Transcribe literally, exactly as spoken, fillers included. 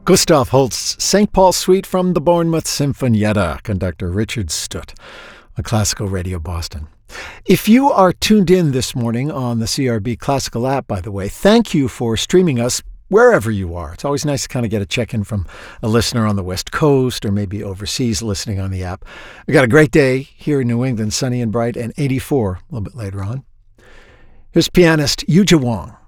Gustav Holst's Saint Paul Suite from the Bournemouth Sinfonietta, conductor Richard Stutt on Classical Radio Boston. If you are tuned in this morning on the C R B Classical app, by the way, thank you for streaming us wherever you are. It's always nice to kind of get a check-in from a listener on the West Coast or maybe overseas listening on the app. We got a great day here in New England, sunny and bright, and eighty-four a little bit later on. Here's pianist Yuja Wang.